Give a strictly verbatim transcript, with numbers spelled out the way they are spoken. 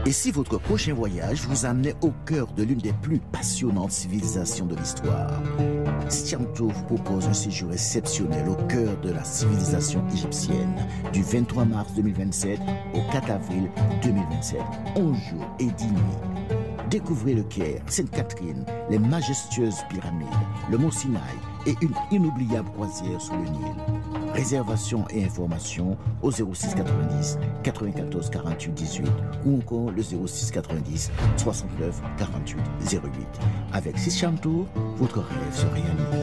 Et si votre prochain voyage vous amenait au cœur de l'une des plus passionnantes civilisations de l'histoire, Siam Tour vous propose un séjour exceptionnel au cœur de la civilisation égyptienne du vingt-trois mars deux mille vingt-sept au quatre avril deux mille vingt-sept. onze jours et dix nuits. Découvrez le Caire, Sainte-Catherine, les majestueuses pyramides, le mont Sinaï et une inoubliable croisière sous le Nil. Réservation et informations au zéro six quatre-vingt-dix quatre-vingt-quatorze quarante-huit dix-huit ou encore le zéro six quatre-vingt-dix soixante-neuf quarante-huit zéro huit. Avec Siam Tour, votre rêve se réalise.